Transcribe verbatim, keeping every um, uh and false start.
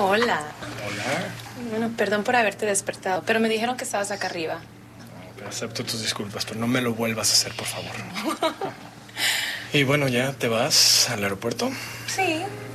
Hola. Hola. Bueno, perdón por haberte despertado, pero me dijeron que estabas acá arriba. No, pero acepto tus disculpas, pero no me lo vuelvas a hacer, por favor. Y bueno, ¿ya te vas al aeropuerto? Sí.